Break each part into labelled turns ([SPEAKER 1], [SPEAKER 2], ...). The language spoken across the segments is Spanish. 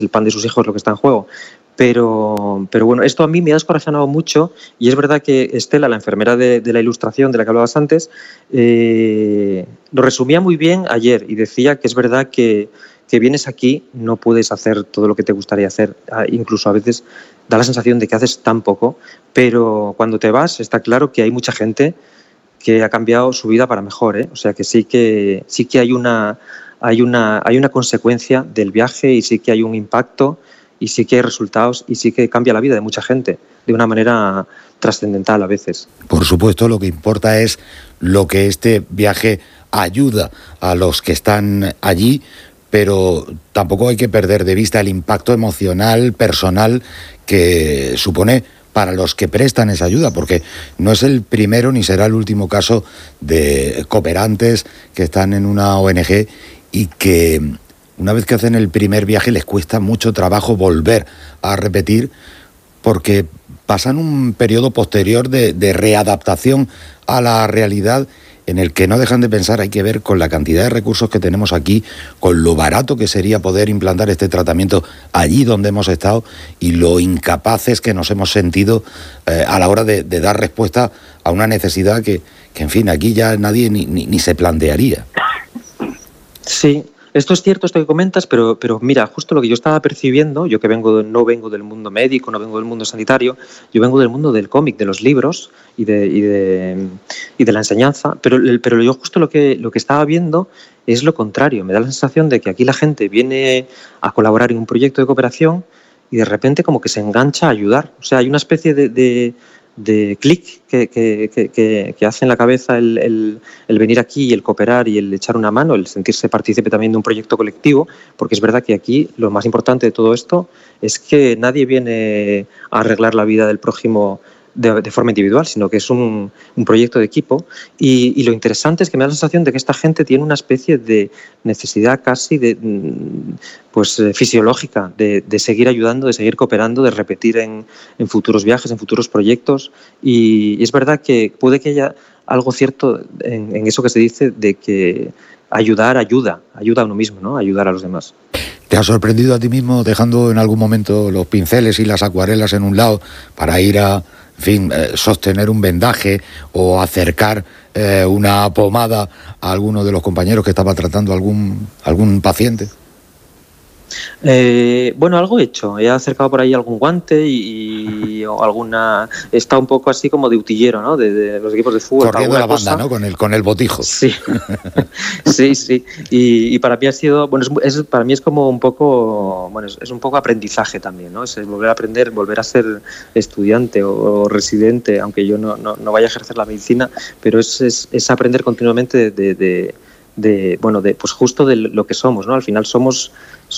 [SPEAKER 1] el pan de sus hijos lo que está en juego. Pero bueno, esto a mí me ha descorazonado mucho y es verdad que Estela, la enfermera de la ilustración de la que hablabas antes, lo resumía muy bien ayer y decía que es verdad que vienes aquí, no puedes hacer todo lo que te gustaría hacer, incluso a veces da la sensación de que haces tan poco, pero cuando te vas está claro que hay mucha gente que ha cambiado su vida para mejor, ¿eh? O sea que sí que hay una consecuencia del viaje y sí que hay un impacto y sí que hay resultados y sí que cambia la vida de mucha gente de una manera trascendental a veces.
[SPEAKER 2] Por supuesto, lo que importa es lo que este viaje ayuda a los que están allí, pero tampoco hay que perder de vista el impacto emocional, personal que supone para los que prestan esa ayuda, porque no es el primero ni será el último caso de cooperantes que están en una ONG y que una vez que hacen el primer viaje les cuesta mucho trabajo volver a repetir porque pasan un periodo posterior de readaptación a la realidad en el que no dejan de pensar, hay que ver con la cantidad de recursos que tenemos aquí, con lo barato que sería poder implantar este tratamiento allí donde hemos estado y lo incapaces que nos hemos sentido a la hora de dar respuesta a una necesidad que en fin, aquí ya nadie ni se plantearía.
[SPEAKER 1] Sí. Esto es cierto, esto que comentas, pero mira, justo lo que yo estaba percibiendo, yo que no vengo del mundo médico, no vengo del mundo sanitario, yo vengo del mundo del cómic, de los libros y de la enseñanza, pero yo justo lo que estaba viendo es lo contrario. Me da la sensación de que aquí la gente viene a colaborar en un proyecto de cooperación y de repente como que se engancha a ayudar. O sea, hay una especie de clic que hace en la cabeza el venir aquí y el cooperar y el echar una mano, el sentirse partícipe también de un proyecto colectivo, porque es verdad que aquí lo más importante de todo esto es que nadie viene a arreglar la vida del prójimo de forma individual, sino que es un proyecto de equipo y lo interesante es que me da la sensación de que esta gente tiene una especie de necesidad casi fisiológica de seguir ayudando, de seguir cooperando, de repetir en futuros viajes, en futuros proyectos y es verdad que puede que haya algo cierto en eso que se dice de que ayudar ayuda a uno mismo, ¿no? Ayudar a los demás.
[SPEAKER 2] ¿Te has sorprendido a ti mismo dejando en algún momento los pinceles y las acuarelas en un lado para ir a sostener un vendaje o acercar una pomada a alguno de los compañeros que estaba tratando algún paciente?
[SPEAKER 1] Bueno, algo he hecho. He acercado por ahí algún guante o alguna... Está un poco así como de utillero, ¿no? De los equipos de fútbol.
[SPEAKER 2] Corriendo la banda, ¿no? Con el botijo.
[SPEAKER 1] Sí, sí. Y para mí ha sido... Bueno, para mí es como un poco... Bueno, es un poco aprendizaje también, ¿no? Es volver a aprender, volver a ser estudiante o residente, aunque yo no vaya a ejercer la medicina, pero es aprender continuamente pues justo de lo que somos, ¿no? Al final somos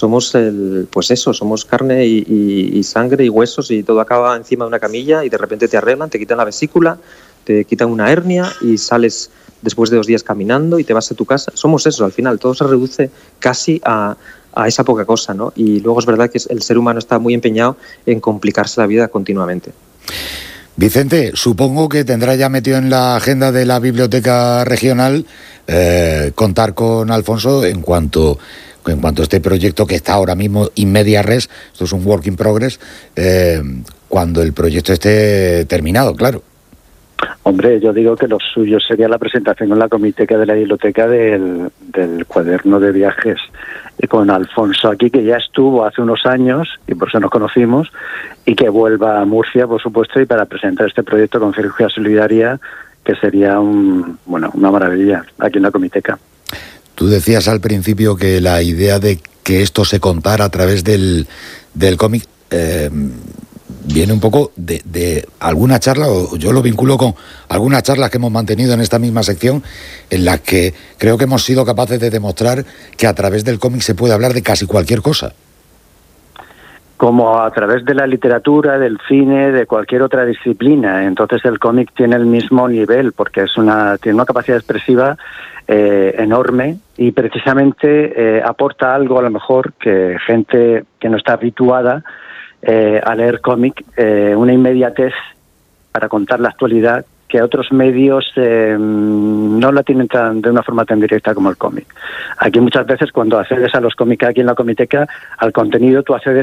[SPEAKER 1] somos carne y sangre y huesos y todo acaba encima de una camilla y de repente te arreglan, te quitan la vesícula, te quitan una hernia y sales después de 2 días caminando y te vas a tu casa. Somos eso, al final todo se reduce casi a esa poca cosa, ¿no? Y luego es verdad que el ser humano está muy empeñado en complicarse la vida continuamente.
[SPEAKER 2] Vicente, supongo que tendrá ya metido en la agenda de la Biblioteca Regional contar con Alfonso en cuanto a este proyecto que está ahora mismo in media res, esto es un work in progress, cuando el proyecto esté terminado, claro.
[SPEAKER 3] Hombre, yo digo que lo suyo sería la presentación en la comiteca de la biblioteca del cuaderno de viajes con Alfonso aquí, que ya estuvo hace unos años y por eso nos conocimos, y que vuelva a Murcia, por supuesto, y para presentar este proyecto con Cirugía Solidaria, que sería una maravilla aquí en la comiteca.
[SPEAKER 2] Tú decías al principio que la idea de que esto se contara a través del cómic viene un poco de alguna charla, o yo lo vinculo con algunas charlas que hemos mantenido en esta misma sección, en las que creo que hemos sido capaces de demostrar que a través del cómic se puede hablar de casi cualquier cosa.
[SPEAKER 3] Como a través de la literatura, del cine, de cualquier otra disciplina. Entonces el cómic tiene el mismo nivel, porque tiene una capacidad expresiva enorme y precisamente aporta algo a lo mejor que gente que no está habituada a leer cómic, una inmediatez para contar la actualidad que otros medios no la tienen de una forma tan directa como el cómic. Aquí muchas veces cuando accedes a los cómics aquí en la Comiteca, al contenido tú accedes